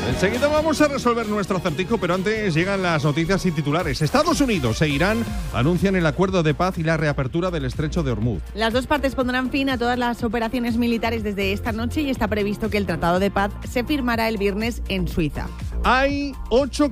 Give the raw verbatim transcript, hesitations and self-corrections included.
Enseguida vamos a resolver nuestro acertijo, pero antes llegan las noticias y titulares. Estados Unidos e Irán anuncian el acuerdo de paz y la reapertura del estrecho de Hormuz. Las dos partes pondrán fin a todas las operaciones militares desde esta noche y está previsto que el tratado de paz se firmará el viernes en Suiza. Hay ocho